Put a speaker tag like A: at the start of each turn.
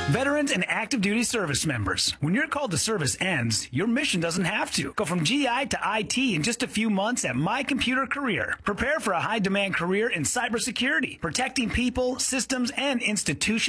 A: Veterans and active duty service members, when your call to service ends, your mission doesn't have to. Go from GI to IT in just a few months at My Computer Career. Prepare for a high-demand career in cybersecurity, protecting people, systems, and institutions